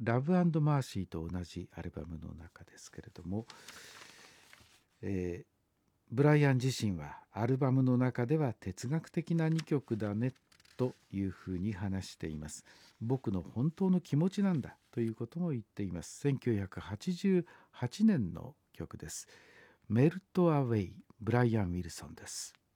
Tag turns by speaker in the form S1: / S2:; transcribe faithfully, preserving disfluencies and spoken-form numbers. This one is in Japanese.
S1: ラブ&マーシーと同じアルバムの中ですけれども、えー、ブライアン自身はアルバムの中では哲学的なにきょくだねというふうに話しています。僕の本当の気持ちなんだということも言っています。せんきゅうひゃくはちじゅうはちねんの曲です。メルトアウェイ、ブライアン・ウィルソンです。